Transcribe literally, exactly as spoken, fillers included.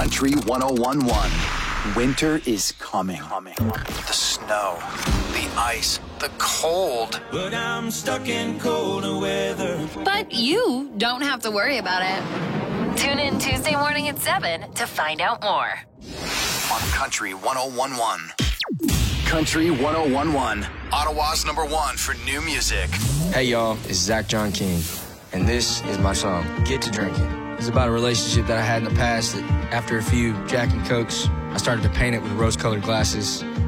Country one oh one point one. Winter is coming. The snow, the ice, the cold. But I'm stuck in colder weather. But you don't have to worry about it. Tune in Tuesday morning at seven to find out more. On Country one oh one point one. Country one oh one point one. Ottawa's number one for new music. Hey y'all, it's Zach John King, and this is my song, Get to Drinking. It's about a relationship that I had in the past that after a few Jack and Cokes, I started to paint it with rose-colored glasses.